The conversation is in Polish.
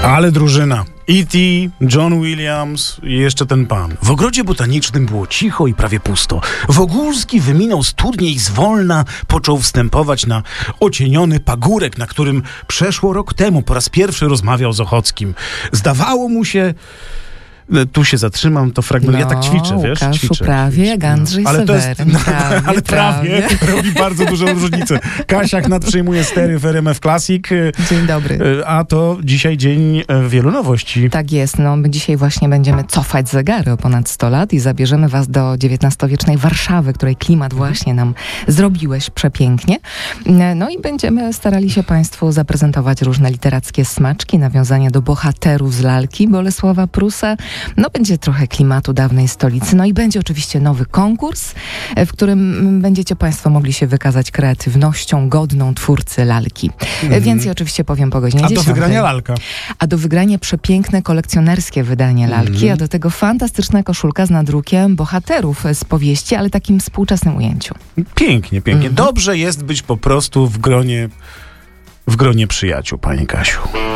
Ale drużyna. E.T., John Williams i jeszcze ten pan. W ogrodzie botanicznym było cicho i prawie pusto. Wokulski wyminął studnię i zwolna począł wstępować na ocieniony pagórek, na którym przeszło rok temu po raz pierwszy rozmawiał z Ochockim. Zdawało mu się... Tu się zatrzymam, to fragment. Ja tak ćwiczę, wiesz? Łukaszu, Ćwiczę. prawie jak Andrzej Seweryn. Ale prawie robi bardzo dużą różnicę. Kasiak nadprzyjmuje stery w RMF Classic. Dzień dobry. A to dzisiaj dzień wielu nowości. Tak jest. My dzisiaj właśnie będziemy cofać zegary o ponad 100 lat i zabierzemy was do XIX-wiecznej Warszawy, której klimat właśnie nam zrobiłeś przepięknie. No i będziemy starali się państwu zaprezentować różne literackie smaczki, nawiązania do bohaterów z lalki Bolesława Prusa. Będzie trochę klimatu dawnej stolicy. No i będzie oczywiście nowy konkurs, w którym będziecie państwo mogli się wykazać kreatywnością godną twórcy lalki. Więcej oczywiście powiem po godzinie 10. A do wygrania lalka. A do wygrania przepiękne kolekcjonerskie wydanie lalki, a do tego fantastyczna koszulka z nadrukiem bohaterów z powieści, ale takim współczesnym ujęciu. Pięknie, pięknie. Dobrze jest być po prostu w gronie przyjaciół, pani Kasiu.